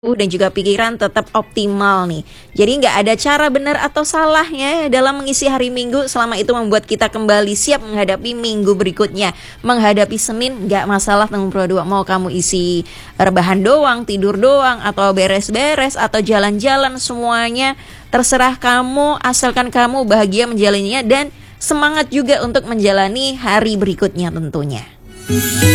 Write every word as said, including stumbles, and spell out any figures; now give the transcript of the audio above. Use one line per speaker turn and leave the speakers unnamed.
dan juga pikiran tetap optimal nih. Jadi nggak ada cara benar atau salahnya dalam mengisi hari Minggu selama itu membuat kita kembali siap menghadapi minggu berikutnya. Menghadapi Senin nggak masalah Tanggung Pro dua. Mau kamu isi rebahan doang, tidur doang, atau beres-beres, atau jalan-jalan, semuanya terserah kamu, asalkan kamu bahagia menjalaninya dan semangat juga untuk menjalani hari berikutnya tentunya.